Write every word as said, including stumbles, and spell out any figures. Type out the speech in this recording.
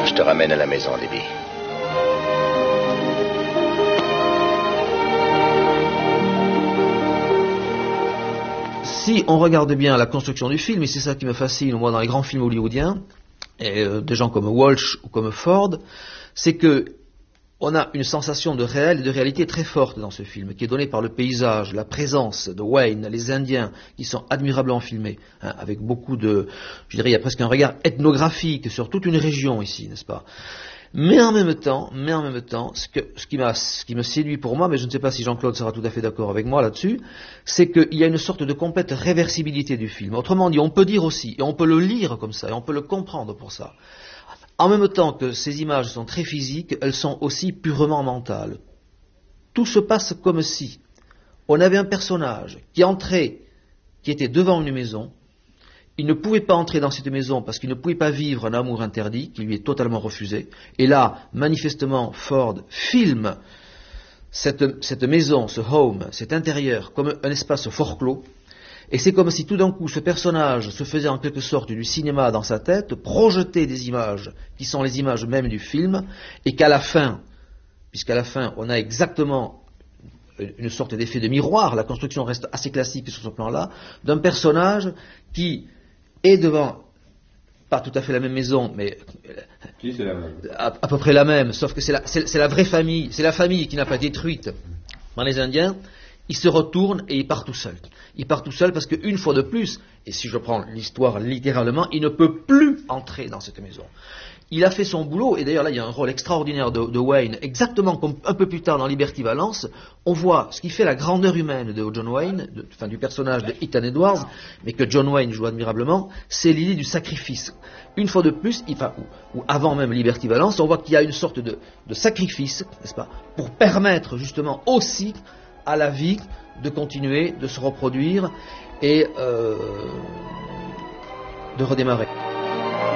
Je te ramène à la maison, Libby. Si on regarde bien la construction du film, et c'est ça qui me fascine, moi, dans les grands films hollywoodiens, et euh, des gens comme Walsh ou comme Ford, c'est que on a une sensation de réel et de réalité très forte dans ce film, qui est donnée par le paysage, la présence de Wayne, les Indiens, qui sont admirablement filmés, hein, avec beaucoup de, je dirais, il y a presque un regard ethnographique sur toute une région ici, n'est-ce pas? Mais en même temps, mais en même temps, ce, que, ce, qui m'a, ce qui me séduit pour moi, mais je ne sais pas si Jean-Claude sera tout à fait d'accord avec moi là-dessus, c'est qu'il y a une sorte de complète réversibilité du film. Autrement dit, on peut dire aussi, et on peut le lire comme ça, et on peut le comprendre pour ça. En même temps que ces images sont très physiques, elles sont aussi purement mentales. Tout se passe comme si on avait un personnage qui entrait, qui était devant une maison. Il ne pouvait pas entrer dans cette maison parce qu'il ne pouvait pas vivre un amour interdit qui lui est totalement refusé. Et là, manifestement, Ford filme cette, cette maison, ce home, cet intérieur, comme un espace fort clos. Et c'est comme si tout d'un coup ce personnage se faisait en quelque sorte du cinéma dans sa tête, projetait des images qui sont les images même du film, et qu'à la fin, puisqu'à la fin on a exactement une sorte d'effet de miroir, la construction reste assez classique sur ce plan-là, d'un personnage qui est devant, pas tout à fait la même maison, mais Si, c'est la même. À, à peu près la même, sauf que c'est la, c'est, c'est la vraie famille, c'est la famille qui n'a pas détruite dans les Indiens. Il se retourne et il part tout seul. Il part tout seul parce qu'une fois de plus, et si je prends l'histoire littéralement, il ne peut plus entrer dans cette maison. Il a fait son boulot, et d'ailleurs là il y a un rôle extraordinaire de, de Wayne, exactement comme un peu plus tard dans Liberty Valance. On voit ce qui fait la grandeur humaine de John Wayne, de, enfin du personnage de Ethan Edwards, mais que John Wayne joue admirablement, c'est l'idée du sacrifice. Une fois de plus, il, enfin, ou, ou avant même Liberty Valance, on voit qu'il y a une sorte de, de sacrifice, n'est-ce pas, pour permettre justement aussi à la vie de continuer, de se reproduire et euh, de redémarrer.